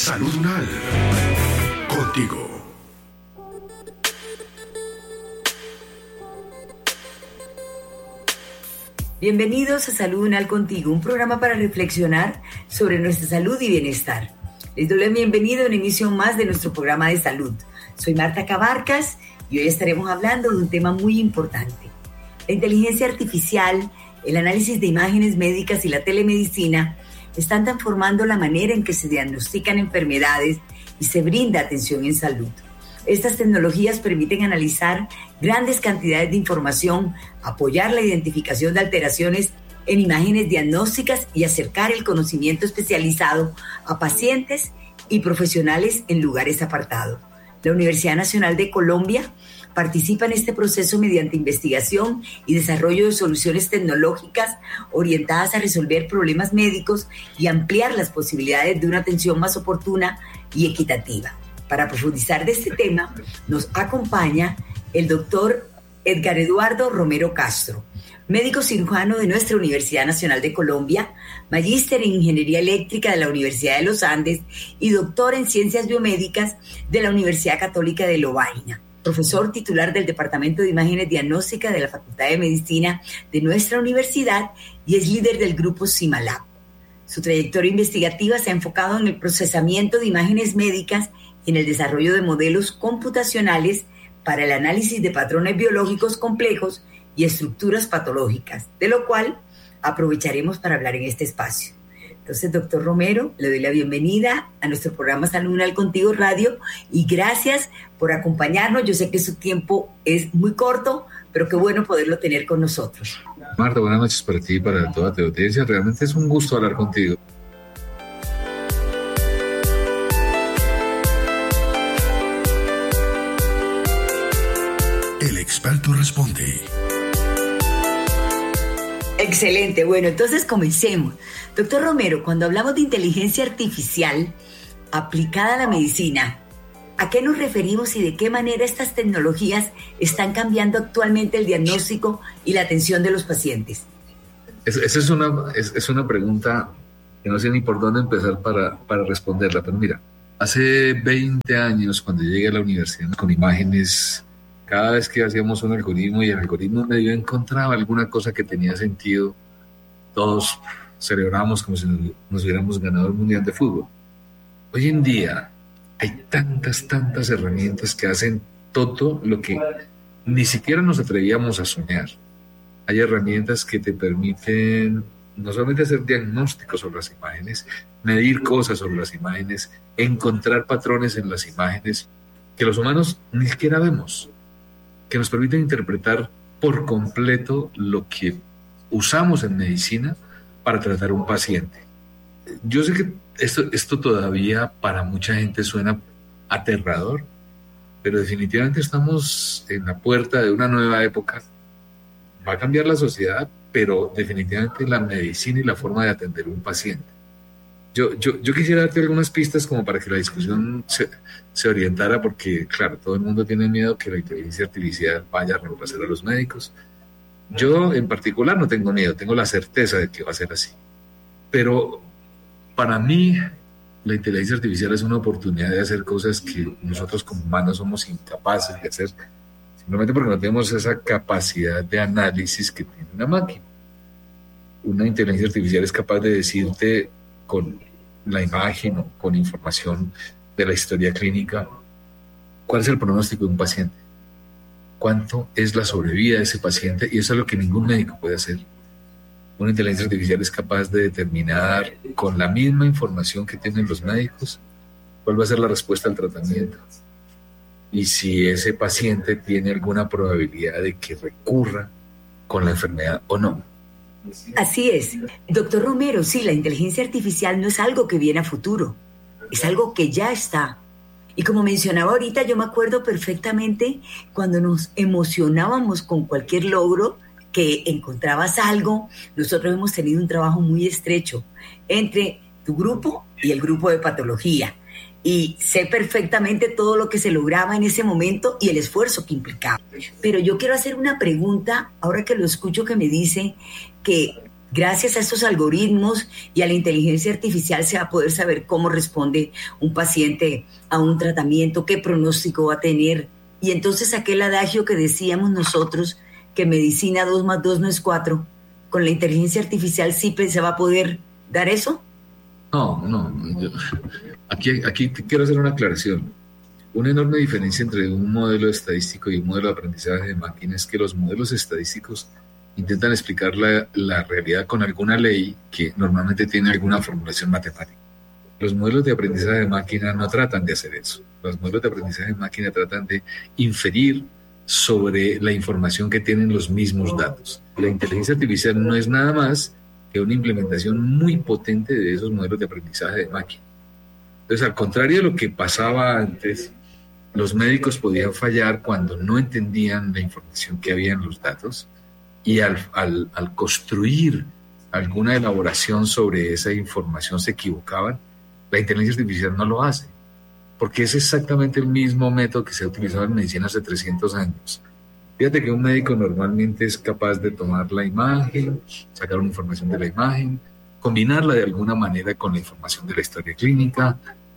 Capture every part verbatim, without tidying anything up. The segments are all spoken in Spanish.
Saludunal, contigo. Bienvenidos a Saludunal Contigo, un programa para reflexionar sobre nuestra salud y bienestar. Les doy la bienvenida a una emisión más de nuestro programa de salud. Soy Marta Cabarcas y hoy estaremos hablando de un tema muy importante. La inteligencia artificial, el análisis de imágenes médicas y la telemedicina están transformando la manera en que se diagnostican enfermedades y se brinda atención en salud. Estas tecnologías permiten analizar grandes cantidades de información, apoyar la identificación de alteraciones en imágenes diagnósticas y acercar el conocimiento especializado a pacientes y profesionales en lugares apartados. La Universidad Nacional de Colombia participa en este proceso mediante investigación y desarrollo de soluciones tecnológicas orientadas a resolver problemas médicos y ampliar las posibilidades de una atención más oportuna y equitativa. Para profundizar de este tema, nos acompaña el doctor Edgar Eduardo Romero Castro, médico cirujano de nuestra Universidad Nacional de Colombia, magíster en Ingeniería Eléctrica de la Universidad de los Andes y doctor en Ciencias Biomédicas de la Universidad Católica de Lovaina, profesor titular del Departamento de Imágenes Diagnósticas de la Facultad de Medicina de nuestra universidad y es líder del grupo CIMALAB. Su trayectoria investigativa se ha enfocado en el procesamiento de imágenes médicas y en el desarrollo de modelos computacionales para el análisis de patrones biológicos complejos y estructuras patológicas, de lo cual aprovecharemos para hablar en este espacio. Entonces, doctor Romero, le doy la bienvenida a nuestro programa Saludunal Contigo Radio y gracias por acompañarnos. Yo sé que su tiempo es muy corto, pero qué bueno poderlo tener con nosotros. Marta, buenas noches para ti y para toda tu audiencia. Realmente es un gusto hablar contigo. El experto responde. Excelente, bueno, entonces comencemos. Doctor Romero, cuando hablamos de inteligencia artificial aplicada a la medicina, ¿a qué nos referimos y de qué manera estas tecnologías están cambiando actualmente el diagnóstico y la atención de los pacientes? Esa es, es, una, es, es una pregunta que no sé ni por dónde empezar para, para responderla, pero mira, hace veinte años cuando llegué a la universidad con imágenes, cada vez que hacíamos un algoritmo y el algoritmo medio encontraba alguna cosa que tenía sentido, todos celebrábamos como si nos hubiéramos ganado el Mundial de Fútbol. Hoy en día hay tantas, tantas herramientas que hacen todo lo que ni siquiera nos atrevíamos a soñar. Hay herramientas que te permiten no solamente hacer diagnósticos sobre las imágenes, medir cosas sobre las imágenes, encontrar patrones en las imágenes que los humanos ni siquiera vemos, que nos permiten interpretar por completo lo que usamos en medicina para tratar a un paciente. Yo sé que esto, esto todavía para mucha gente suena aterrador, pero definitivamente estamos en la puerta de una nueva época. Va a cambiar la sociedad, pero definitivamente la medicina y la forma de atender a un paciente. Yo, yo, yo quisiera darte algunas pistas como para que la discusión se, se orientara, porque claro, todo el mundo tiene miedo que la inteligencia artificial vaya a reemplazar a los médicos. Yo en particular no tengo miedo, tengo la certeza de que va a ser así. Pero para mí la inteligencia artificial es una oportunidad de hacer cosas que nosotros como humanos somos incapaces de hacer, simplemente porque no tenemos esa capacidad de análisis que tiene una máquina. Una inteligencia artificial es capaz de decirte con la imagen o con información de la historia clínica cuál es el pronóstico de un paciente, cuánto es la sobrevida de ese paciente, y eso es lo que ningún médico puede hacer. Una inteligencia artificial es capaz de determinar con la misma información que tienen los médicos cuál va a ser la respuesta al tratamiento y si ese paciente tiene alguna probabilidad de que recurra con la enfermedad o no. Así es. Doctor Romero, sí, la inteligencia artificial no es algo que viene a futuro, es algo que ya está. Y como mencionaba ahorita, yo me acuerdo perfectamente cuando nos emocionábamos con cualquier logro, que encontrabas algo. Nosotros hemos tenido un trabajo muy estrecho entre tu grupo y el grupo de patología. Y sé perfectamente todo lo que se lograba en ese momento y el esfuerzo que implicaba. Pero yo quiero hacer una pregunta, ahora que lo escucho que me dice que Gracias a estos algoritmos y a la inteligencia artificial se va a poder saber cómo responde un paciente a un tratamiento, qué pronóstico va a tener. Y entonces aquel adagio que decíamos nosotros, que medicina dos más dos no es cuatro, con la inteligencia artificial sí se va a poder dar eso. No, no. Yo, aquí, aquí quiero hacer una aclaración. Una enorme diferencia entre un modelo estadístico y un modelo de aprendizaje de máquina es que los modelos estadísticos intentan explicar la, la realidad con alguna ley que normalmente tiene alguna formulación matemática. Los modelos de aprendizaje de máquina no tratan de hacer eso. Los modelos de aprendizaje de máquina tratan de inferir sobre la información que tienen los mismos datos. La inteligencia artificial no es nada más que una implementación muy potente de esos modelos de aprendizaje de máquina. Entonces, al contrario de lo que pasaba antes, los médicos podían fallar cuando no entendían la información que había en los datos. Y al, al, al construir alguna elaboración sobre esa información se equivocaban, la inteligencia artificial no lo hace, porque es exactamente el mismo método que se ha utilizado en medicina hace trescientos años. Fíjate que un médico normalmente es capaz de tomar la imagen, sacar una información de la imagen, combinarla de alguna manera con la información de la historia clínica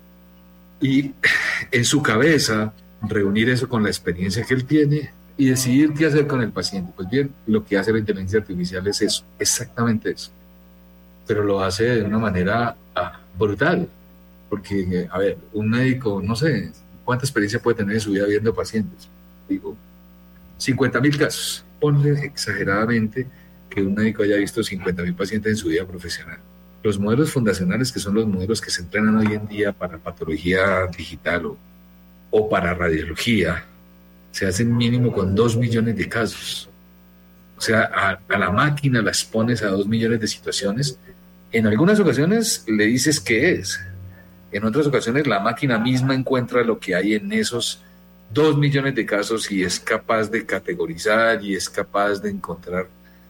y en su cabeza reunir eso con la experiencia que él tiene y decidir qué hacer con el paciente. Pues bien, lo que hace la inteligencia artificial es eso, exactamente eso. Pero lo hace de una manera ah, brutal. Porque, a ver, un médico, no sé, ¿cuánta experiencia puede tener en su vida viendo pacientes? Digo, cincuenta mil casos. Ponle exageradamente que un médico haya visto cincuenta mil pacientes en su vida profesional. Los modelos fundacionales, que son los modelos que se entrenan hoy en día para patología digital o, o para radiología, se hacen mínimo con dos millones de casos. O sea, a, a la máquina la expones a dos millones de situaciones. En algunas ocasiones le dices qué es. En otras ocasiones la máquina misma encuentra lo que hay en esos dos millones de casos y es capaz de categorizar y es capaz de encontrar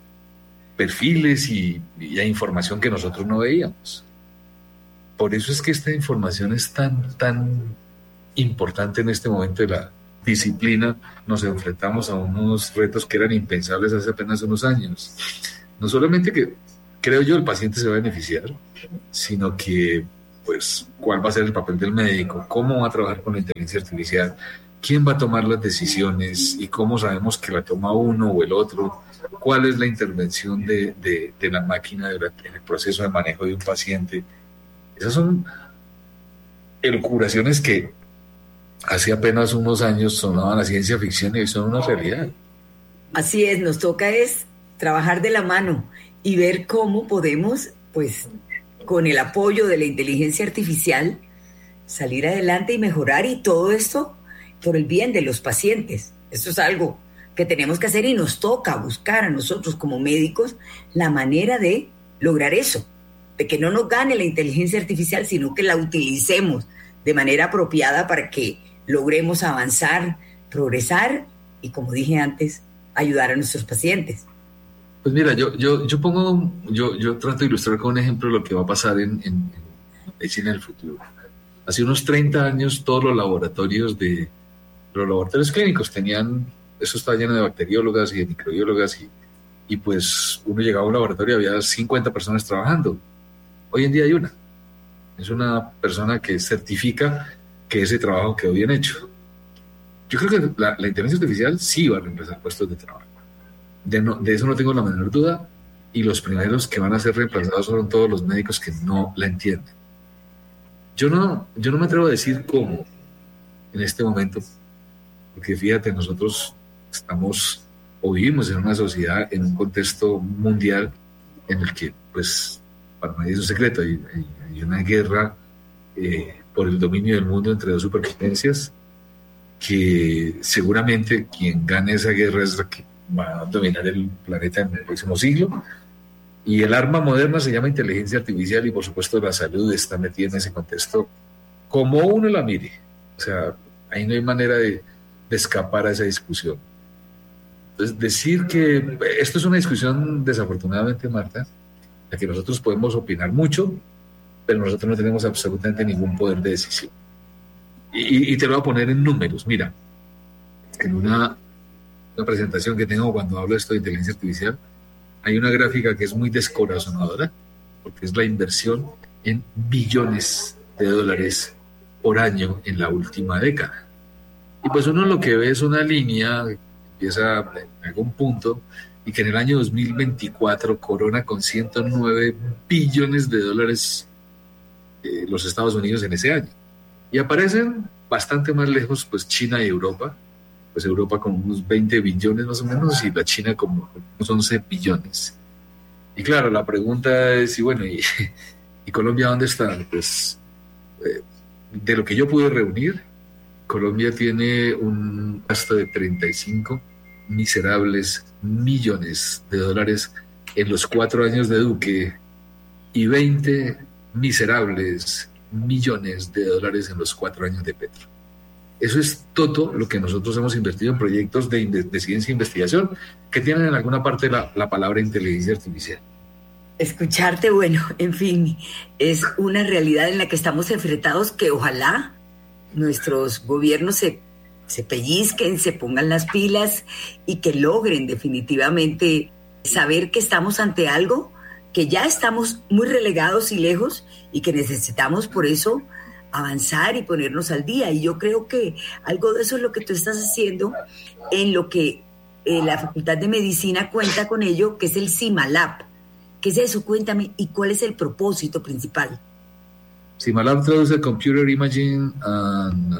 perfiles y, y hay información que nosotros no veíamos. Por eso es que esta información es tan, tan importante en este momento de la disciplina. Nos enfrentamos a unos retos que eran impensables hace apenas unos años. No solamente que, creo yo, el paciente se va a beneficiar, sino que, pues, ¿cuál va a ser el papel del médico? ¿Cómo va a trabajar con la inteligencia artificial? ¿Quién va a tomar las decisiones? ¿Y cómo sabemos que la toma uno o el otro? ¿Cuál es la intervención de, de, de la máquina durante el proceso de manejo de un paciente? Esas son elucubraciones que hace apenas unos años sonaban a ciencia ficción y hoy son una realidad. Así es, nos toca es trabajar de la mano y ver cómo podemos, pues, con el apoyo de la inteligencia artificial, salir adelante y mejorar, y todo esto por el bien de los pacientes. Esto es algo que tenemos que hacer y nos toca buscar a nosotros como médicos la manera de lograr eso, de que no nos gane la inteligencia artificial, sino que la utilicemos de manera apropiada para que logremos avanzar, progresar y, como dije antes, ayudar a nuestros pacientes. Pues mira, yo, yo, yo pongo, yo, yo trato de ilustrar con un ejemplo lo que va a pasar en, en, en medicina en el futuro. Hace unos treinta años todos los laboratorios de los laboratorios clínicos tenían, eso estaba lleno de bacteriólogas y de microbiólogas y, y pues uno llegaba a un laboratorio y había cincuenta personas trabajando. Hoy en día hay una. Es una persona que certifica que ese trabajo quedó bien hecho. Yo creo que la, la inteligencia artificial sí va a reemplazar puestos de trabajo. De, no, de eso no tengo la menor duda, y los primeros que van a ser reemplazados son todos los médicos que no la entienden. Yo no, yo no me atrevo a decir cómo en este momento, porque fíjate, nosotros estamos o vivimos en una sociedad, en un contexto mundial en el que, pues, para nadie es un secreto, hay, hay, hay una guerra eh, por el dominio del mundo entre dos superpotencias, que seguramente quien gane esa guerra es la que va a dominar el planeta en el próximo siglo, y el arma moderna se llama inteligencia artificial, y por supuesto la salud está metida en ese contexto como uno la mire. O sea, ahí no hay manera de, de escapar a esa discusión. Entonces, decir que esto es una discusión, desafortunadamente, Marta, en la que nosotros podemos opinar mucho, pero nosotros no tenemos absolutamente ningún poder de decisión. Y, y te lo voy a poner en números. Mira, en una, una presentación que tengo cuando hablo de esto de inteligencia artificial, hay una gráfica que es muy descorazonadora, porque es la inversión en billones de dólares por año en la última década. Y pues uno lo que ve es una línea que empieza en algún punto y que en el año dos mil veinticuatro corona con ciento nueve billones de dólares eh, los Estados Unidos en ese año. Y aparecen bastante más lejos pues China y Europa, pues Europa con unos veinte billones más o menos y la China como unos once billones. Y claro, la pregunta es, y bueno, ¿y, y Colombia dónde está? Pues eh, de lo que yo pude reunir, Colombia tiene un gasto de treinta y cinco miserables millones de dólares en los cuatro años de Duque y veinte miserables millones de dólares en los cuatro años de Petro. Eso es todo lo que nosotros hemos invertido en proyectos de, de ciencia e investigación que tienen en alguna parte la, la palabra inteligencia artificial. Escucharte, bueno, en fin, es una realidad en la que estamos enfrentados que ojalá nuestros gobiernos se, se pellizquen, se pongan las pilas y que logren definitivamente saber que estamos ante algo que ya estamos muy relegados y lejos y que necesitamos por eso avanzar y ponernos al día. Y yo creo que algo de eso es lo que tú estás haciendo en lo que eh, la Facultad de Medicina cuenta con ello, que es el CIMALab. ¿Qué es eso? Cuéntame. ¿Y cuál es el propósito principal? CIMALab traduce Computer Imaging and,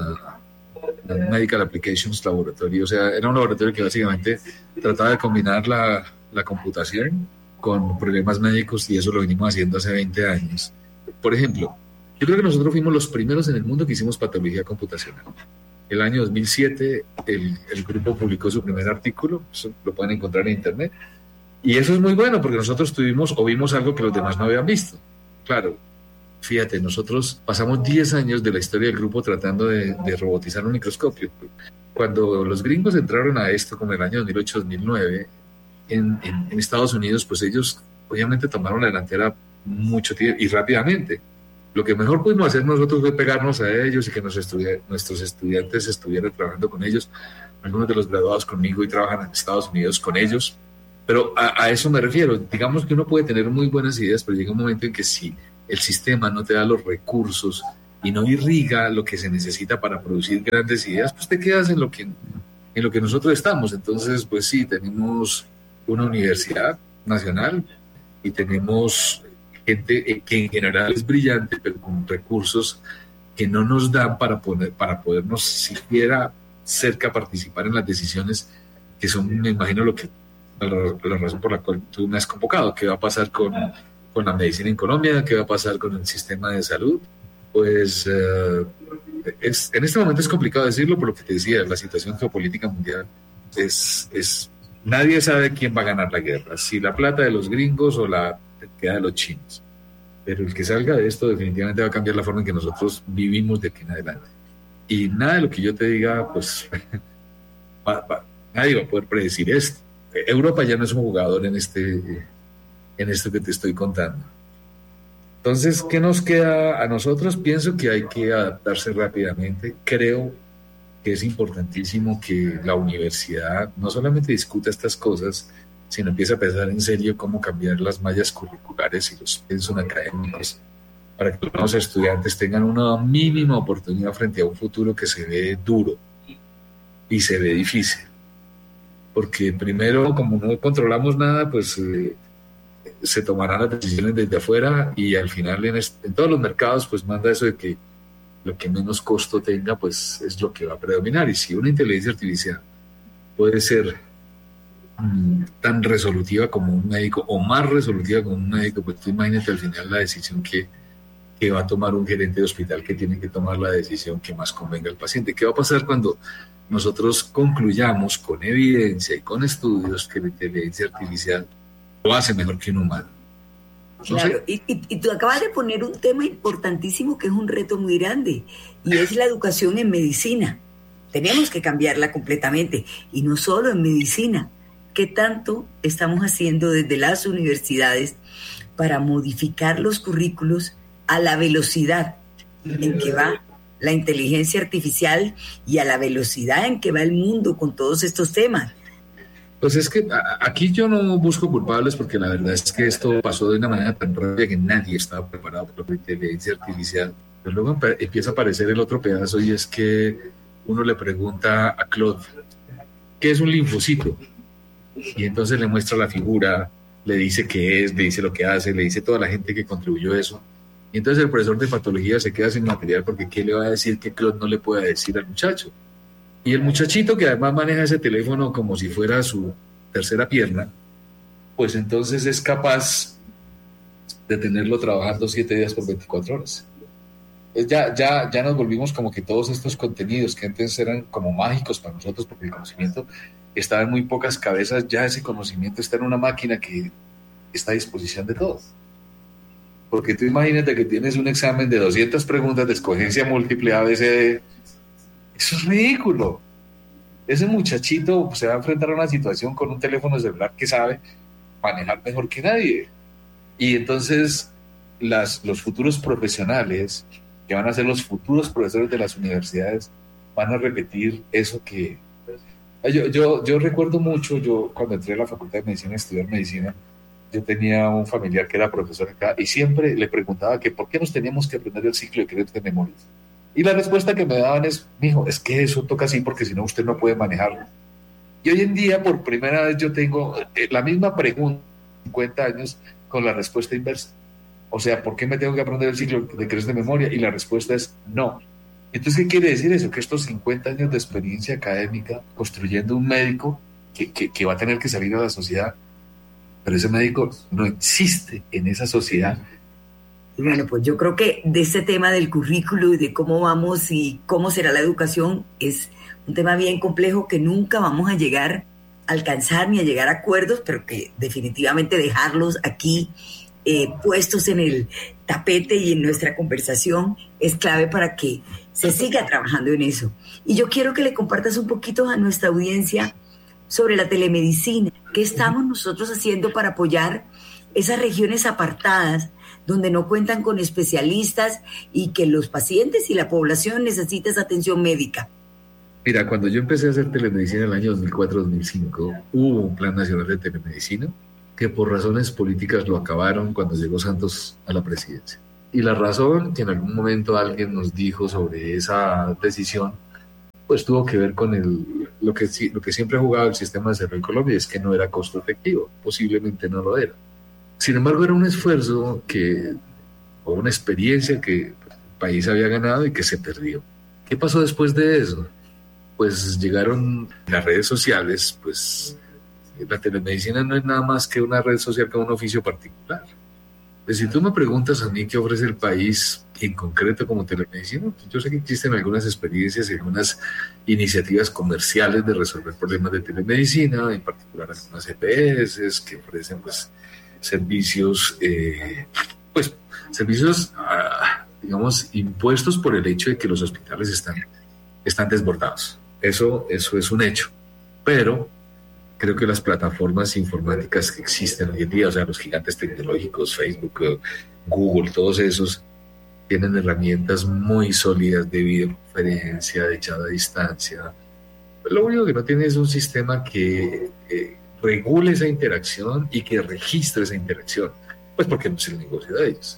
uh, and Medical Applications Laboratory. O sea, era un laboratorio que básicamente trataba de combinar la, la computación con problemas médicos y eso lo venimos haciendo hace veinte años. Por ejemplo, yo creo que nosotros fuimos los primeros en el mundo que hicimos patología computacional. El año dos mil siete el, el grupo publicó su primer artículo, eso lo pueden encontrar en internet, y eso es muy bueno porque nosotros tuvimos o vimos algo que los demás no habían visto. Claro, fíjate, nosotros pasamos diez años de la historia del grupo tratando de, de robotizar un microscopio. Cuando los gringos entraron a esto, como el año dos mil ocho dos mil nueve, en, en, en Estados Unidos, pues ellos obviamente tomaron la delantera mucho tiempo y rápidamente. Lo que mejor pudimos hacer nosotros fue pegarnos a ellos y que nos estudi- nuestros estudiantes estuvieran trabajando con ellos. Algunos de los graduados conmigo y trabajan en Estados Unidos con ellos. Pero a, a eso me refiero. Digamos que uno puede tener muy buenas ideas, pero llega un momento en que si el sistema no te da los recursos y no irriga lo que se necesita para producir grandes ideas, pues te quedas en lo que, en lo que nosotros estamos. Entonces, pues sí, tenemos una universidad nacional y tenemos gente que en general es brillante, pero con recursos que no nos dan para, poner, para podernos siquiera cerca a participar en las decisiones que son, me imagino, lo que la, la razón por la cual tú me has convocado. ¿Qué va a pasar con, con la medicina en Colombia? ¿Qué va a pasar con el sistema de salud? Pues eh, es, en este momento es complicado decirlo por lo que te decía, la situación geopolítica mundial es, es nadie sabe quién va a ganar la guerra, si la plata de los gringos o la queda de los chinos. Pero el que salga de esto definitivamente va a cambiar la forma en que nosotros vivimos de aquí en adelante. Y nada de lo que yo te diga, pues va, va, nadie va a poder predecir esto. Europa ya no es un jugador en este en esto que te estoy contando. Entonces, ¿qué nos queda a nosotros? Pienso que hay que adaptarse rápidamente. Creo que es importantísimo que la universidad no solamente discuta estas cosas, sino empiece a pensar en serio cómo cambiar las mallas curriculares y los pensos académicos para que los estudiantes tengan una mínima oportunidad frente a un futuro que se ve duro y se ve difícil. Porque primero, como no controlamos nada, pues eh, se tomarán las decisiones desde afuera y al final en, este, en todos los mercados pues manda eso de que lo que menos costo tenga pues es lo que va a predominar. Y si una inteligencia artificial puede ser mmm, tan resolutiva como un médico o más resolutiva como un médico, pues tú imagínate al final la decisión que, que va a tomar un gerente de hospital, que tiene que tomar la decisión que más convenga al paciente. ¿Qué va a pasar cuando nosotros concluyamos con evidencia y con estudios que la inteligencia artificial lo hace mejor que un humano? No Claro, sé. y, y, y tú acabas de poner un tema importantísimo que es un reto muy grande, y es la educación en medicina. Tenemos que cambiarla completamente, y no solo en medicina. ¿Qué tanto estamos haciendo desde las universidades para modificar los currículos a la velocidad en que va la inteligencia artificial y a la velocidad en que va el mundo con todos estos temas? Pues es que a- aquí yo no busco culpables porque la verdad es que esto pasó de una manera tan rápida que nadie estaba preparado por la inteligencia artificial. Pero luego empe- empieza a aparecer el otro pedazo y es que uno le pregunta a Claude, ¿qué es un linfocito? Y entonces le muestra la figura, le dice qué es, le dice lo que hace, le dice toda la gente que contribuyó a eso. Y entonces el profesor de patología se queda sin material porque ¿qué le va a decir que Claude no le puede decir al muchacho? Y el muchachito que además maneja ese teléfono como si fuera su tercera pierna, pues entonces es capaz de tenerlo trabajando siete días por veinticuatro horas. Pues ya, ya, ya nos volvimos como que todos estos contenidos que antes eran como mágicos para nosotros porque el conocimiento estaba en muy pocas cabezas, ya ese conocimiento está en una máquina que está a disposición de todos. Porque tú imagínate que tienes un examen de doscientas preguntas de escogencia múltiple A B C D. Eso es ridículo. Ese muchachito se va a enfrentar a una situación con un teléfono celular que sabe manejar mejor que nadie. Y entonces las, los futuros profesionales, que van a ser los futuros profesores de las universidades, van a repetir eso que... Yo, yo, yo recuerdo mucho, yo cuando entré a la Facultad de Medicina a estudiar medicina, yo tenía un familiar que era profesor acá y siempre le preguntaba que por qué nos teníamos que aprender el ciclo de crédito de memoria. Y la respuesta que me daban es, mijo, es que eso toca así porque si no usted no puede manejarlo. Y hoy en día, por primera vez, yo tengo eh, la misma pregunta, cincuenta años, con la respuesta inversa. O sea, ¿por qué me tengo que aprender el ciclo de crédito de memoria? Y la respuesta es no. Entonces, ¿qué quiere decir eso? Que estos cincuenta años de experiencia académica construyendo un médico que, que, que va a tener que salir a la sociedad, pero ese médico no existe en esa sociedad. Y bueno, pues yo creo que de este tema del currículo y de cómo vamos y cómo será la educación es un tema bien complejo que nunca vamos a llegar a alcanzar ni a llegar a acuerdos, pero que definitivamente dejarlos aquí eh, puestos en el tapete y en nuestra conversación es clave para que se siga trabajando en eso. Y yo quiero que le compartas un poquito a nuestra audiencia sobre la telemedicina. ¿Qué estamos nosotros haciendo para apoyar esas regiones apartadas donde no cuentan con especialistas y que los pacientes y la población necesitan esa atención médica? Mira, cuando yo empecé a hacer telemedicina en el año dos mil cuatro dos mil cinco, hubo un plan nacional de telemedicina que por razones políticas lo acabaron cuando llegó Santos a la presidencia. Y la razón que en algún momento alguien nos dijo sobre esa decisión, pues tuvo que ver con el, lo, que, lo que siempre ha jugado el sistema de salud en Colombia, es que no era costo efectivo, posiblemente no lo era. Sin embargo, era un esfuerzo que, o una experiencia que el país había ganado y que se perdió. ¿Qué pasó después de eso? Pues llegaron las redes sociales, pues la telemedicina no es nada más que una red social con un oficio particular. Pues si tú me preguntas a mí qué ofrece el país en concreto como telemedicina, pues yo sé que existen algunas experiencias y algunas iniciativas comerciales de resolver problemas de telemedicina, en particular algunas E P S que ofrecen pues servicios, eh, pues servicios, ah, digamos, impuestos por el hecho de que los hospitales están, están desbordados. Eso, eso es un hecho. Pero creo que las plataformas informáticas que existen hoy en día, o sea, los gigantes tecnológicos, Facebook, Google, todos esos, tienen herramientas muy sólidas de videoconferencia, de chat a distancia. Lo único que no tiene es un sistema que eh, regule esa interacción y que registre esa interacción, pues porque no es el negocio de ellos.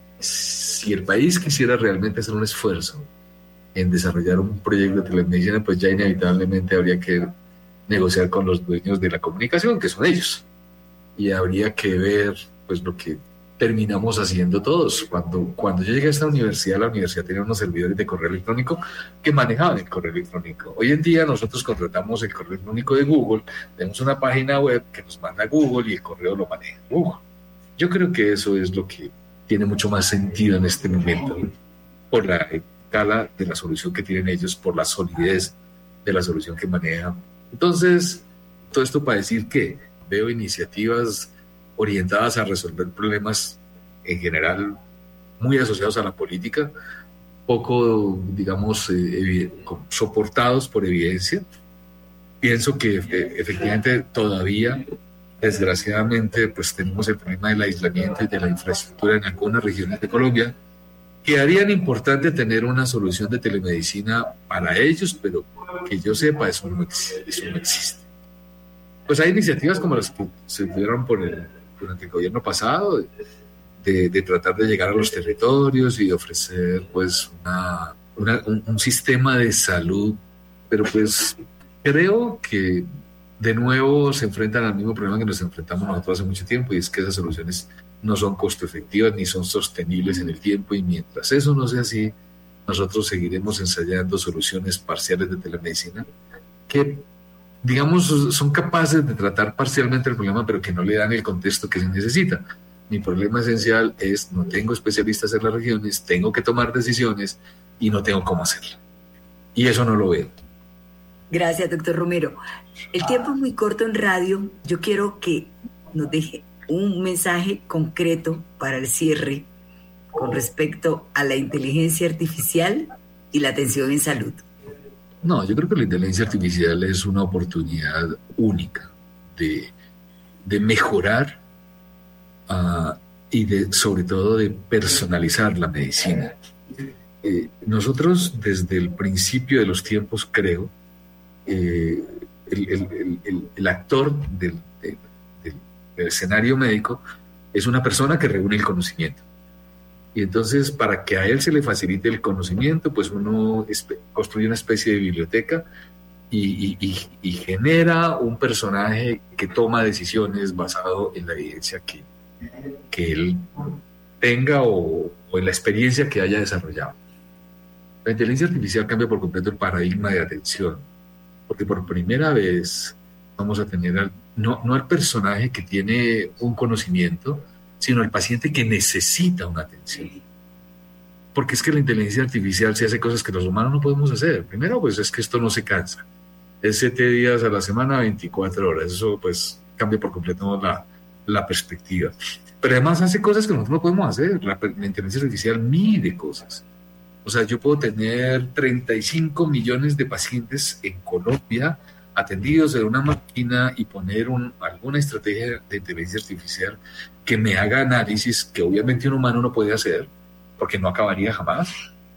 Si el país quisiera realmente hacer un esfuerzo en desarrollar un proyecto de telemedicina, pues ya inevitablemente habría que negociar con los dueños de la comunicación, que son ellos, y habría que ver pues lo que terminamos haciendo todos. Cuando, cuando yo llegué a esta universidad, la universidad tenía unos servidores de correo electrónico que manejaban el correo electrónico. Hoy en día nosotros contratamos el correo electrónico de Google, tenemos una página web que nos manda Google y el correo lo maneja Google. Yo creo que eso es lo que tiene mucho más sentido en este momento, ¿no? Por la escala de la solución que tienen ellos, por la solidez de la solución que manejan. Entonces, todo esto para decir que veo iniciativas orientadas a resolver problemas en general muy asociados a la política, poco, digamos, eh, soportados por evidencia. Pienso que eh, efectivamente todavía, desgraciadamente, pues tenemos el problema del aislamiento y de la infraestructura en algunas regiones de Colombia, que harían importante tener una solución de telemedicina para ellos, pero que yo sepa, eso no existe. Eso no existe. pues hay iniciativas como las que se tuvieron por el, durante el gobierno pasado, de, de tratar de llegar a los territorios y de ofrecer pues una, una, un, un sistema de salud, pero pues creo que de nuevo se enfrentan al mismo problema que nos enfrentamos nosotros hace mucho tiempo, y es que esas soluciones no son costo efectivas ni son sostenibles en el tiempo, y mientras eso no sea así, nosotros seguiremos ensayando soluciones parciales de telemedicina que, digamos, son capaces de tratar parcialmente el problema, pero que no le dan el contexto que se necesita. Mi problema esencial es: no tengo especialistas en las regiones, tengo que tomar decisiones y no tengo cómo hacerlo. Y eso no lo veo. Gracias, doctor Romero. El tiempo es muy corto en radio. Yo quiero que nos deje un mensaje concreto para el cierre con respecto a la inteligencia artificial y la atención en salud. No, yo creo que la inteligencia artificial es una oportunidad única de, de mejorar uh, y de, sobre todo, de personalizar la medicina. Eh, nosotros, desde el principio de los tiempos, creo, eh, el, el, el, el actor del, del, del, del escenario médico es una persona que reúne el conocimiento. Y entonces, para que a él se le facilite el conocimiento, pues uno espe- construye una especie de biblioteca y, y, y, y genera un personaje que toma decisiones basado en la evidencia que, que él tenga o, o en la experiencia que haya desarrollado. La inteligencia artificial cambia por completo el paradigma de atención, porque por primera vez vamos a tener al, no, no al personaje que tiene un conocimiento, sino al paciente que necesita una atención. Porque es que la inteligencia artificial se hace cosas que los humanos no podemos hacer. Primero, pues es que esto no se cansa. Es siete días a la semana, veinticuatro horas. Eso pues cambia por completo la, la perspectiva. Pero además hace cosas que nosotros no podemos hacer. La, la inteligencia artificial mide cosas. O sea, yo puedo tener treinta y cinco millones de pacientes en Colombia atendidos en una máquina y poner un, alguna estrategia de inteligencia artificial que me haga análisis que obviamente un humano no puede hacer, porque no acabaría jamás,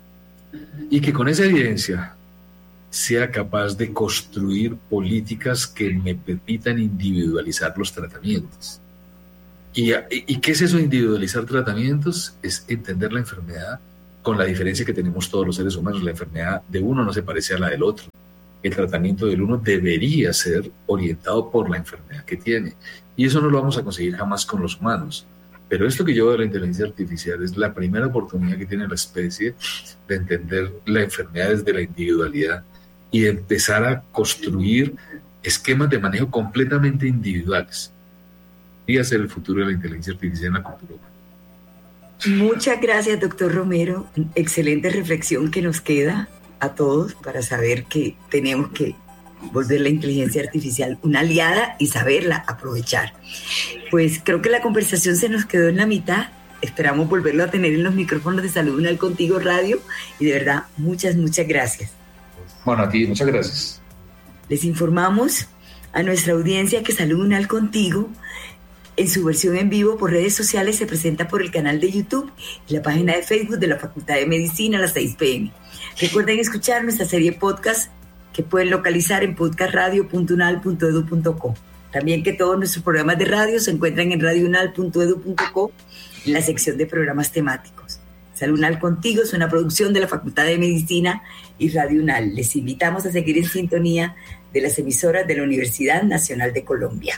y que con esa evidencia sea capaz de construir políticas que me permitan individualizar los tratamientos. ¿Y, y qué es eso de individualizar tratamientos? Es entender la enfermedad con la diferencia que tenemos todos los seres humanos. La enfermedad de uno no se parece a la del otro. El tratamiento del uno debería ser orientado por la enfermedad que tiene. Y eso no lo vamos a conseguir jamás con los humanos. Pero esto que yo veo de la inteligencia artificial es la primera oportunidad que tiene la especie de entender la enfermedad desde la individualidad y de empezar a construir esquemas de manejo completamente individuales. Y hacer el futuro de la inteligencia artificial en la cultura humana. Muchas gracias, doctor Romero. Excelente reflexión que nos queda a todos para saber que tenemos que volver la inteligencia artificial una aliada y saberla aprovechar. Pues creo que la conversación se nos quedó en la mitad. Esperamos volverlo a tener en los micrófonos de Salud Unal Contigo Radio, y de verdad, muchas, muchas gracias. Bueno, a ti, muchas gracias. Les informamos a nuestra audiencia que Salud Unal Contigo, en su versión en vivo por redes sociales, se presenta por el canal de YouTube y la página de Facebook de la Facultad de Medicina a las seis p.m. Recuerden escuchar nuestra serie podcast que pueden localizar en podcast radio punto unal punto edu punto co. También que todos nuestros programas de radio se encuentran en radio unal punto edu punto co en la sección de programas temáticos. Salud Unal Contigo es una producción de la Facultad de Medicina y Radio Unal. Les invitamos a seguir en sintonía de las emisoras de la Universidad Nacional de Colombia.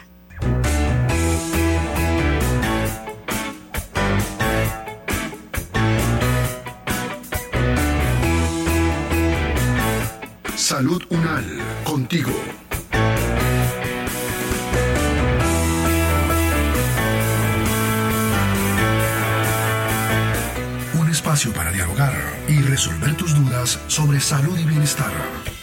Salud Unal, contigo. Un espacio para dialogar y resolver tus dudas sobre salud y bienestar.